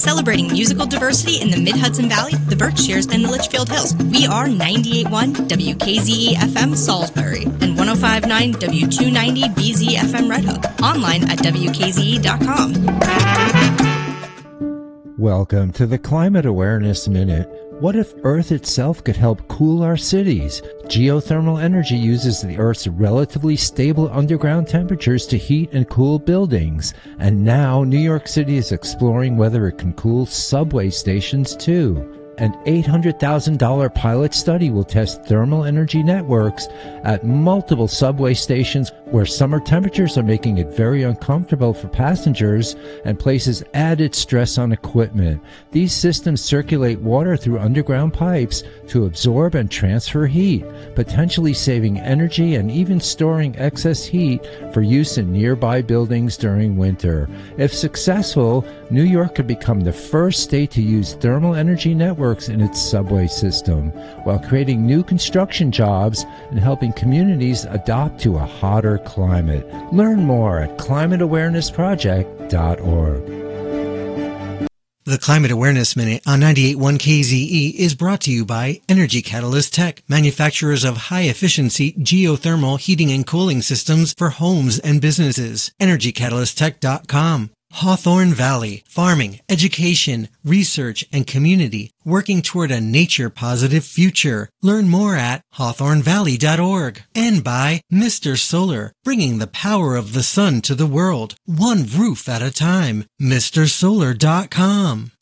Celebrating musical diversity in the Mid-Hudson Valley, the Berkshires, and the Litchfield Hills. We are 98.1 WKZE-FM Salisbury and 105.9 W290 BZ-FM Red Hook. Online at WKZE.com. Welcome to the Climate Awareness Minute. What if Earth itself could help cool our cities? Geothermal energy uses the Earth's relatively stable underground temperatures to heat and cool buildings. And now New York City is exploring whether it can cool subway stations too. An $800,000 pilot study will test thermal energy networks at multiple subway stations where summer temperatures are making it very uncomfortable for passengers and places added stress on equipment. These systems circulate water through underground pipes to absorb and transfer heat, potentially saving energy and even storing excess heat for use in nearby buildings during winter. If successful, New York could become the first state to use thermal energy networks in its subway system, while creating new construction jobs and helping communities adopt to a hotter climate. Learn more at climateawarenessproject.org. The Climate Awareness Minute on 98.1 KZE is brought to you by Energy Catalyst Tech, manufacturers of high-efficiency geothermal heating and cooling systems for homes and businesses. EnergyCatalystTech.com. Hawthorne Valley, farming, education, research, and community, working toward a nature-positive future. Learn more at hawthornevalley.org. And by Mr. Solar, bringing the power of the sun to the world, one roof at a time. MrSolar.com.